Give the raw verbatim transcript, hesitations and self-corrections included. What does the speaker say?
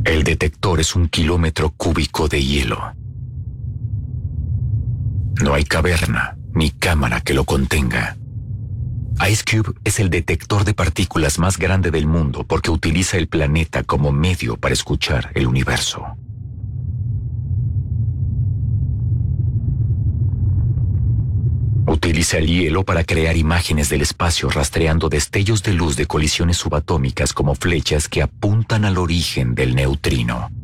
El detector es un kilómetro cúbico de hielo. No hay caverna ni cámara que lo contenga. IceCube es el detector de partículas más grande del mundo porque utiliza el planeta como medio para escuchar el universo. Utiliza el hielo para crear imágenes del espacio rastreando destellos de luz de colisiones subatómicas como flechas que apuntan al origen del neutrino.